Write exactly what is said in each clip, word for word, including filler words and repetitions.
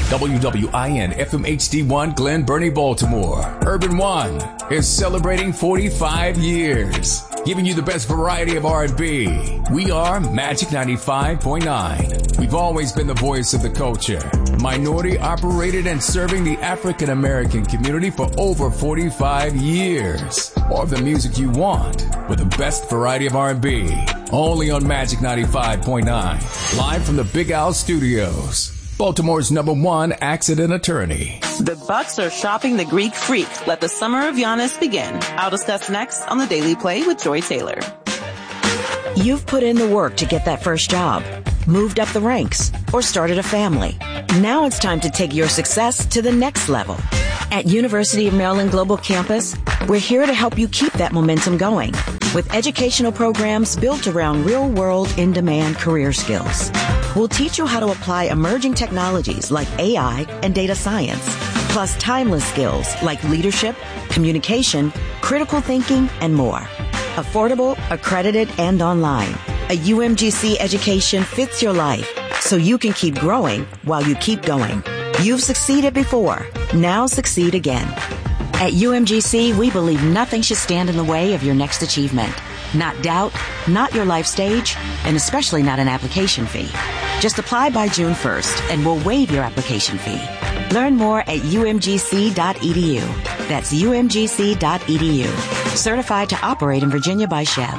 W W I N F M H D one Glen Burnie, Baltimore. Urban One is celebrating forty-five years, giving you the best variety of R and B. We are Magic ninety-five point nine. We've always been the voice of the culture. Minority operated and serving the African American community for over forty-five years. More of the music you want with the best variety of R and B. Only on Magic ninety-five point nine. Live from the Big Al Studios. Baltimore's number one accident attorney. The Bucks are shopping the Greek Freak. Let the summer of Giannis begin. I'll discuss next on the Daily Play with Joy Taylor. You've put in the work to get that first job, moved up the ranks, or started a family. Now it's time to take your success to the next level. At University of Maryland Global Campus, we're here to help you keep that momentum going with educational programs built around real-world, in-demand career skills. We'll teach you how to apply emerging technologies like A I and data science, plus timeless skills like leadership, communication, critical thinking, and more. Affordable, accredited, and online. A U M G C education fits your life so you can keep growing while you keep going. You've succeeded before. Now succeed again. At U M G C, we believe nothing should stand in the way of your next achievement. Not doubt, not your life stage, and especially not an application fee. Just apply by June first and we'll waive your application fee. Learn more at U M G C dot E D U. That's U M G C dot E D U. Certified to operate in Virginia by Chev.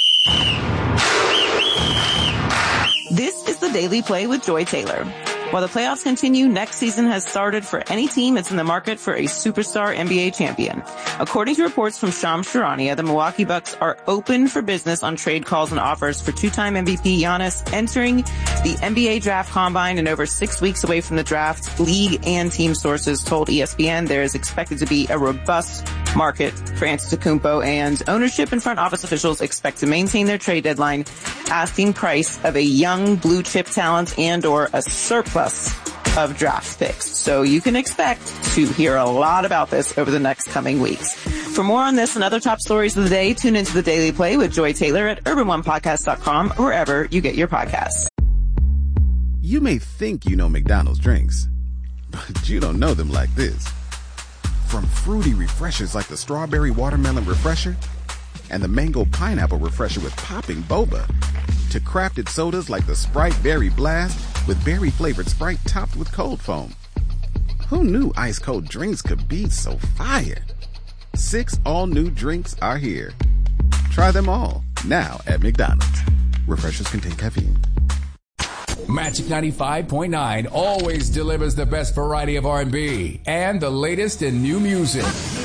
This is the Daily Play with Joy Taylor. While the playoffs continue, next season has started for any team that's in the market for a superstar N B A champion. According to reports from Shams Charania, the Milwaukee Bucks are open for business on trade calls and offers for two-time M V P Giannis entering the N B A draft combine and over six weeks away from the draft. League and team sources told E S P N there is expected to be a robust market for Antetokounmpo, and ownership and front office officials expect to maintain their trade deadline asking price of a young blue chip talent and or a surplus of draft picks. So you can expect to hear a lot about this over the next coming weeks. For more on this and other top stories of the day, tune into the Daily Play with Joy Taylor at urban one podcast dot com or wherever you get your podcasts. You may think you know McDonald's drinks, but you don't know them like this. From fruity refreshers like the Strawberry Watermelon Refresher and the Mango Pineapple Refresher with popping boba, to crafted sodas like the Sprite Berry Blast with berry-flavored Sprite topped with cold foam. Who knew ice-cold drinks could be so fire? Six all-new drinks are here. Try them all, now at McDonald's. Refreshers contain caffeine. Magic ninety-five point nine always delivers the best variety of R and B and the latest in new music.